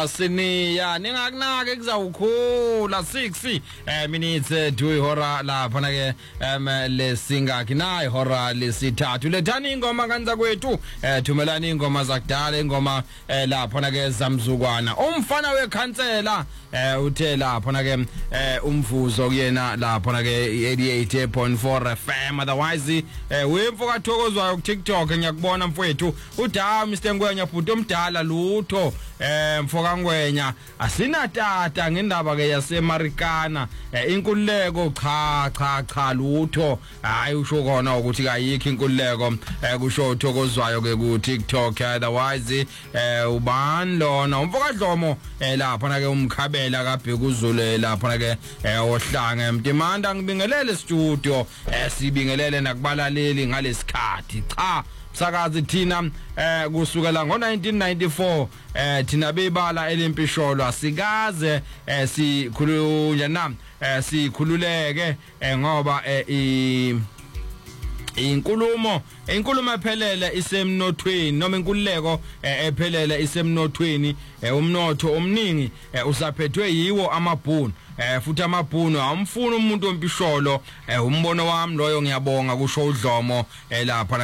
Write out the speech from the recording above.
Siniya ningakunake kuzawukhula 6 minutes to ihora lapha ke lesingaki na ihora lesithathu lethani ingoma kanza kwethu thumelani ingoma zakudala ingoma lapha ke zamzukwana umfana wekhansela uthe lapha ke umvuzo kuyena lapha ke 88.4 FM otherwise wemfoka thokozwayo ku TikTok ngiyakubona mfowethu uda Mr Ngwenya bhuti omdala lutho mfoka Ngwenya asinatata ngendaba ke yaseMarikana inkululeko cha lutho hayi usho khona ukuthi kayikho inkululeko kusho thokozwayo ke ku TikTok otherwise ubani lona umfoka Dlomo lapha ke umkhabela kaBhekuzulu lapha ke ohlange Mtimanda ngibingelele studio sibingelele nakubalaleli ngalesikhathi cha sakazi thina kusukela ngo1994 thina bebala elempisholo asikaze sikhulunya sikhululeke ngoba inkulumo ephelele isemnothweni noma inkululeko ephelele isemnothweni umnotho omningi usaphethwe yiwo amabhunu futhi amabhunu awumfuna umuntu ompisholo umbono wami loyo ngiyabonga kusho uDlomo lapha